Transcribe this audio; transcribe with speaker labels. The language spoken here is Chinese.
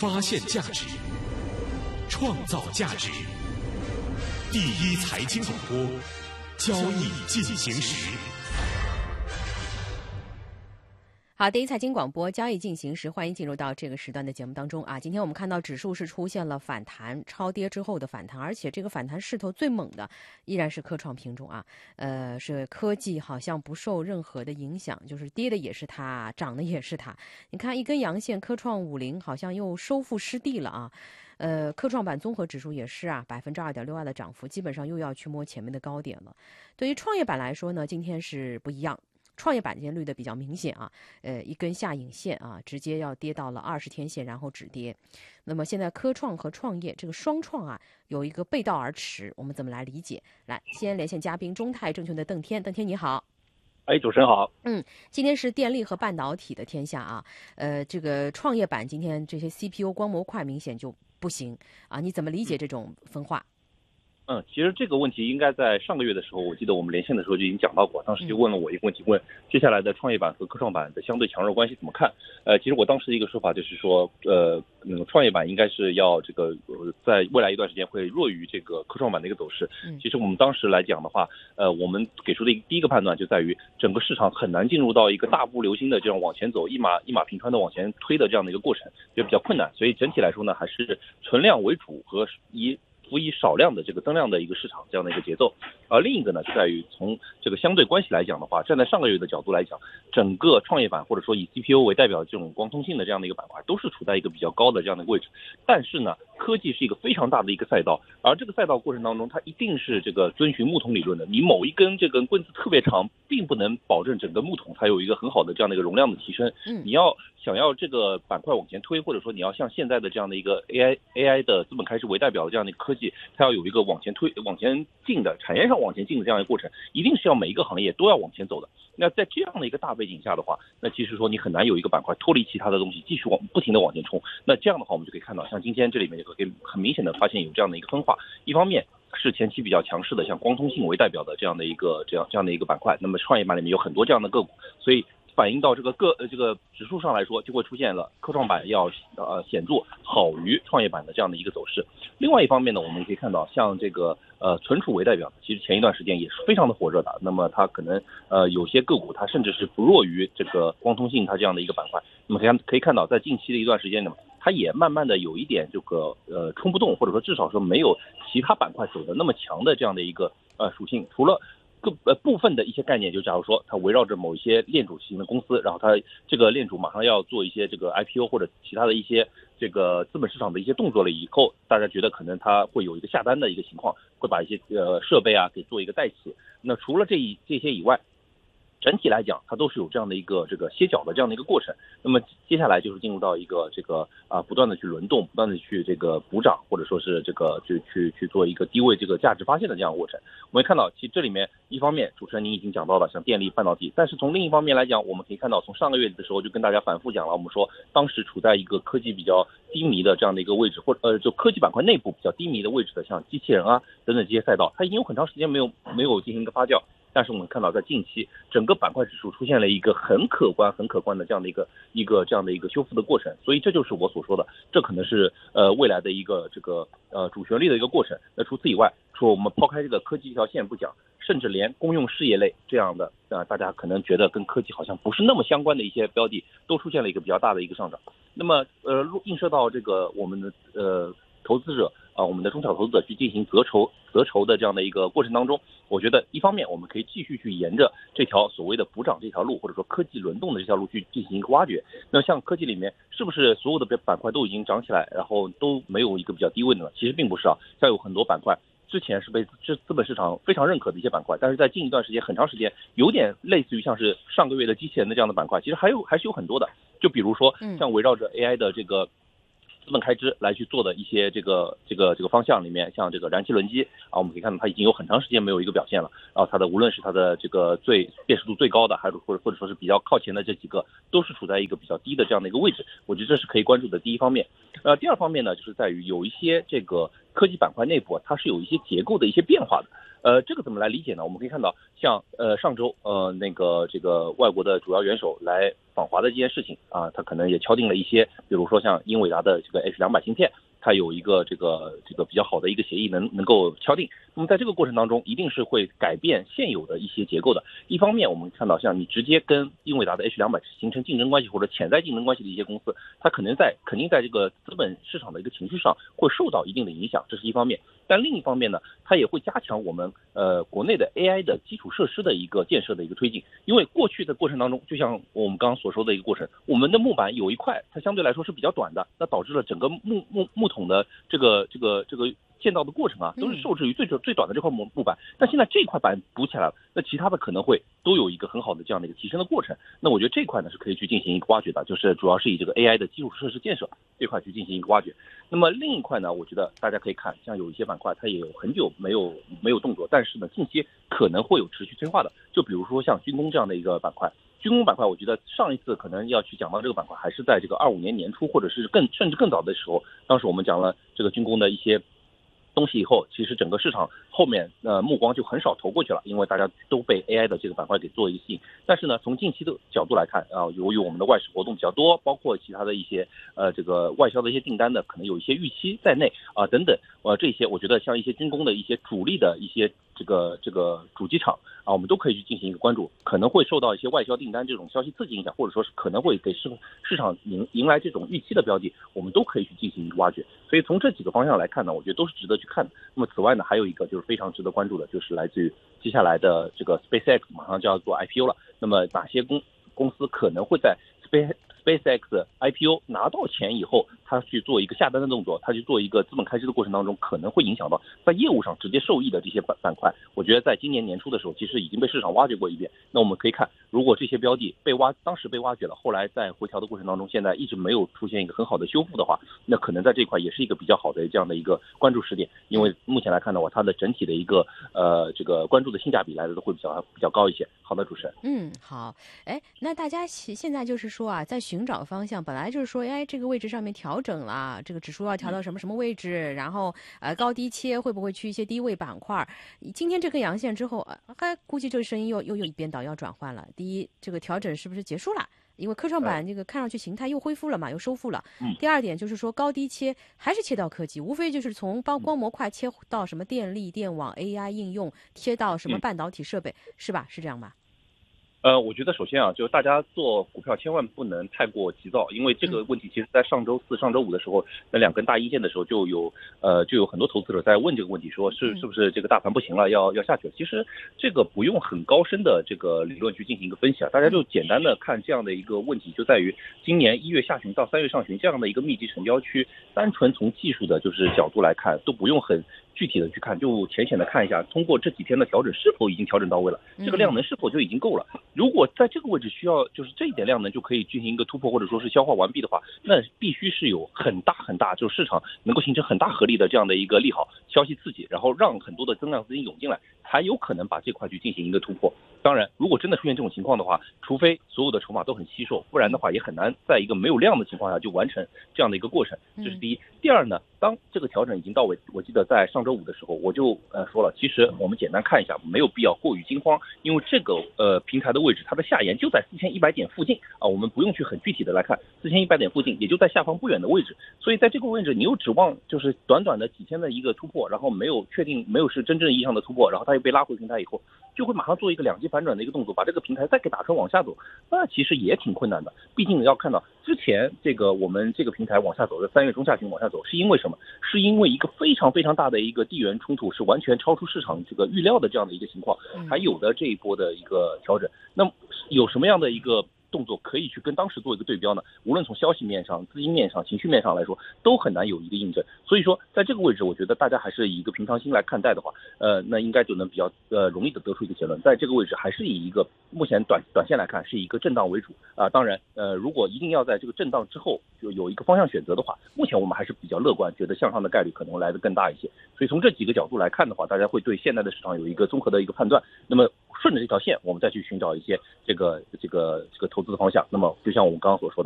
Speaker 1: 发现价值，创造价值。第一财经广播，交易进行时。
Speaker 2: 好，第一财经广播交易进行时，欢迎进入到这个时段的节目当中啊。今天我们看到指数是出现了反弹，超跌之后的反弹，而且这个反弹势头最猛的依然是科创品种啊。是科技好像不受任何的影响，就是跌的也是它，涨的也是它。你看一根阳线，科创50好像又收复失地了啊。科创板综合指数也是啊，2.62%的涨幅，基本上又要去摸前面的高点了。对于创业板来说呢，今天是不一样。创业板今天绿的比较明显啊，一根下影线啊，直接要跌到了20天线，然后止跌。那么现在科创和创业这个双创啊，有一个背道而驰，我们怎么来理解？来，先连线嘉宾，中泰证券的邓天，邓天你好。
Speaker 3: 主持人好。
Speaker 2: 今天是电力和半导体的天下啊，这个创业板今天这些 CPU 光模块明显就不行啊，你怎么理解这种分化？
Speaker 3: 其实这个问题应该在上个月的时候，我记得我们连线的时候就已经讲到过，当时就问了我一个问题，问接下来的创业板和科创板的相对强弱关系怎么看？其实我当时的一个说法就是说，创业板应该是要这个在未来一段时间会弱于这个科创板的一个走势。其实我们当时来讲的话，我们给出的第一个判断就在于整个市场很难进入到一个大步流星的这样往前走，一马平川的往前推的这样的一个过程，就比较困难。所以整体来说呢，还是存量为主和辅以少量的这个增量的一个市场这样的一个节奏。而另一个呢，就在于从这个相对关系来讲的话，站在上个月的角度来讲，整个创业板或者说以 CPU 为代表的这种光通信的这样的一个板块，都是处在一个比较高的这样的位置。但是呢，科技是一个非常大的一个赛道，而这个赛道过程当中，它一定是这个遵循木桶理论的。你某一根这根棍子特别长，并不能保证整个木桶它有一个很好的这样的一个容量的提升。你想要这个板块往前推，或者说你要像现在的这样的一个 AI 的资本开支为代表的这样的一个科技，它要有一个往前进的产业上往前进的这样一个过程，一定是要每一个行业都要往前走的。那在这样的一个大背景下的话，那其实说你很难有一个板块脱离其他的东西继续不停的往前冲。那这样的话，我们就可以看到，像今天这里面就可以很明显的发现有这样的一个分化。一方面是前期比较强势的，像光通信为代表的这样的一个板块，那么创业板里面有很多这样的个股，所以反映到这个指数上来说，就会出现了科创板要显著好于创业板的这样的一个走势。另外一方面呢，我们可以看到像这个存储为代表，其实前一段时间也是非常的火热的。那么它可能有些个股它甚至是不弱于这个光通信它这样的一个板块。那么可以看到，在近期的一段时间呢，它也慢慢的有一点这个冲不动，或者说至少说没有其他板块走的那么强的这样的一个属性。除了部分的一些概念，就假如说它围绕着某一些链主型的公司，然后它这个链主马上要做一些这个 IPO 或者其他的一些这个资本市场的一些动作了以后，大家觉得可能它会有一个下单的一个情况，会把一些设备啊给做一个带起。那除了这些以外，整体来讲，它都是有这样的一个这个歇脚的这样的一个过程。那么接下来就是进入到一个这个不断的去轮动，不断的去这个补涨，或者说是这个去做一个低位这个价值发现的这样的过程。我们看到，其实这里面一方面主持人您已经讲到了像电力、半导体，但是从另一方面来讲，我们可以看到从上个月的时候就跟大家反复讲了，我们说当时处在一个科技比较低迷的这样的一个位置，或者就科技板块内部比较低迷的位置的，像机器人啊等等这些赛道，它已经有很长时间没有进行一个发酵。但是我们看到，在近期整个板块指数出现了一个很可观的这样的一个修复的过程，所以这就是我所说的，这可能是未来的一个这个主旋律的一个过程。那除此以外，说我们抛开这个科技这条线不讲，甚至连公用事业类这样的大家可能觉得跟科技好像不是那么相关的一些标的，都出现了一个比较大的一个上涨。那么映射到这个我们的投资者我们的中小投资者去进行择筹的这样的一个过程当中，我觉得一方面我们可以继续去沿着这条所谓的补涨这条路，或者说科技轮动的这条路去进行一个挖掘。那像科技里面是不是所有的板块都已经涨起来，然后都没有一个比较低位的呢？其实并不是啊，像有很多板块之前是被资本市场非常认可的一些板块，但是在近一段时间很长时间有点类似于像是上个月的机器人的这样的板块，其实还是有很多的。就比如说像围绕着 AI 的这个资本开支来去做的一些这个方向里面，像这个燃气轮机我们可以看到它已经有很长时间没有一个表现了，然后它的无论是它的这个辨识度最高的，还是或者说是比较靠前的这几个，都是处在一个比较低的这样的一个位置，我觉得这是可以关注的第一方面。第二方面呢，就是在于有一些这个科技板块内部它是有一些结构的一些变化的。这个怎么来理解呢？我们可以看到，像上周这个外国的主要元首来访华的这件事情啊，他可能也敲定了一些，比如说像英伟达的这个 H200芯片，它有一个这个比较好的一个协议能够敲定。那么在这个过程当中，一定是会改变现有的一些结构的。一方面，我们看到像你直接跟英伟达的 H200形成竞争关系或者潜在竞争关系的一些公司，它肯定在这个资本市场的一个情绪上会受到一定的影响，这是一方面。但另一方面呢，它也会加强我们国内的 AI 的基础设施的一个建设的一个推进。因为过去的过程当中，就像我们刚刚所说的一个过程，我们的木板有一块它相对来说是比较短的，那导致了整个木桶的这个建造的过程啊，都是受制于最短的这块木板。但现在这块板补起来了，那其他的可能会都有一个很好的这样的一个提升的过程。那我觉得这块呢是可以去进行一个挖掘的，就是主要是以这个 AI 的基础设施建设这块去进行一个挖掘。那么另一块呢，我觉得大家可以看，像有一些板块它也有很久没有动作，但是呢近期可能会有持续催化的，就比如说像军工这样的一个板块。军工板块，我觉得上一次可能要去讲到这个板块，还是在这个25年年初，或者是甚至更早的时候。当时我们讲了这个军工的一些东西以后，其实整个市场后面目光就很少投过去了，因为大家都被 AI 的这个板块给做一个吸引。但是呢，从近期的角度来看啊，由于我们的外事活动比较多，包括其他的一些这个外销的一些订单的可能有一些预期在内啊等等这些，我觉得像一些军工的一些主力的一些这个主机厂啊，我们都可以去进行一个关注，可能会受到一些外销订单这种消息刺激影响，或者说是可能会给市场迎来这种预期的标的，我们都可以去进行一个挖掘。所以从这几个方向来看呢，我觉得都是值得去看的。那么此外呢，还有一个就是非常值得关注的，就是来自于接下来的这个 SpaceX 马上就要做 IPO 了。那么哪些公司可能会在 SpaceX IPO 拿到钱以后，他去做一个下单的动作，他去做一个资本开支的过程当中，可能会影响到在业务上直接受益的这些板块。我觉得在今年年初的时候，其实已经被市场挖掘过一遍。那我们可以看，如果这些标的当时被挖掘了，后来在回调的过程当中，现在一直没有出现一个很好的修复的话，那可能在这块也是一个比较好的这样的一个关注时点。因为目前来看的话，它的整体的一个这个关注的性价比来的都会比较高一些。好的，主持人。
Speaker 2: 好。那大家现在就是说啊，在寻找方向，本来就是说，这个位置上面调整了，这个指数要调到什么位置，然后高低切会不会去一些低位板块？今天这根阳线之后，还估计这个声音又一边倒要转换了。第一，这个调整是不是结束了？因为科创板这个看上去形态又恢复了嘛，又收复了。第二点就是说高低切还是切到科技，无非就是从光模块切到什么电力、电网、AI 应用，贴到什么半导体设备，是吧？是这样吧？
Speaker 3: 我觉得首先啊，就是大家做股票千万不能太过急躁，因为这个问题其实在上周四、上周五的时候，那两根大阴线的时候就有很多投资者在问这个问题，说是不是这个大盘不行了，要下去了。其实这个不用很高深的这个理论去进行一个分析啊，大家就简单的看这样的一个问题，就在于今年1月下旬到3月上旬这样的一个密集成交区，单纯从技术的就是角度来看，都不用很具体的去看，就浅显的看一下，通过这几天的调整是否已经调整到位了，这个量能是否就已经够了。如果在这个位置需要就是这一点量能就可以进行一个突破，或者说是消化完毕的话，那必须是有很大，就是市场能够形成很大合力的这样的一个利好消息刺激，然后让很多的增量资金涌进来，才有可能把这块去进行一个突破。当然，如果真的出现这种情况的话，除非所有的筹码都很稀瘦，不然的话也很难在一个没有量的情况下就完成这样的一个过程。这是第一。第二呢，当这个调整已经到位，我记得在上周五的时候我就说了，其实我们简单看一下，没有必要过于惊慌，因为这个平台的位置它的下沿就在4100点附近啊，我们不用去很具体的来看4100点附近，也就在下方不远的位置。所以在这个位置，你又指望就是短短的几天的一个突破，然后没有确定没有是真正意义上的突破，然后它又被拉回平台以后，就会马上做一个两极反转的一个动作，把这个平台再给打穿往下走，那其实也挺困难的。毕竟要看到之前这个我们这个平台往下走的3月中下旬往下走，是因为什么？是因为一个非常大的一个地缘冲突，是完全超出市场这个预料的这样的一个情况，才有的这一波的一个调整。那么有什么样的一个动作可以去跟当时做一个对标呢？无论从消息面上、资金面上、情绪面上来说，都很难有一个印证。所以说，在这个位置，我觉得大家还是以一个平常心来看待的话，那应该就能比较容易的得出一个结论。在这个位置，还是以一个目前短线来看，是以一个震荡为主啊。当然，如果一定要在这个震荡之后就有一个方向选择的话，目前我们还是比较乐观，觉得向上的概率可能来得更大一些。所以从这几个角度来看的话，大家会对现在的市场有一个综合的一个判断。那么顺着这条线，我们再去寻找一些这个投资的方向。那么就像我们刚刚所说的。